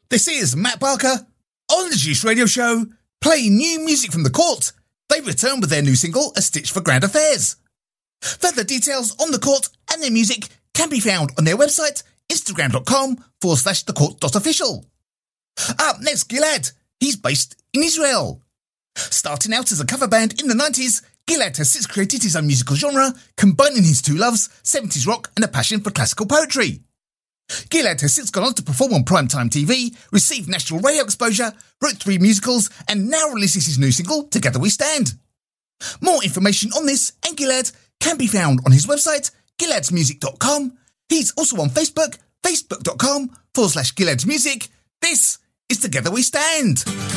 This is Matt Barker on the Juice Radio Show, playing new music from the Court. They return with their new single, A Stitch for Grand Affairs. Further details on the Court and their music can be found on their website, instagram.com/thecourt.official. Up next, Gilad. He's based in Israel. Starting out as a cover band in the 90s, Gilad has since created his own musical genre, combining his two loves, 70s rock and a passion for classical poetry. Gilad has since gone on to perform on primetime TV, received national radio exposure, wrote 3 musicals, and now releases his new single, Together We Stand. More information on this and Gilad can be found on his website, giladsmusic.com. He's also on Facebook, facebook.com/GiladsMusic. This is Together We Stand.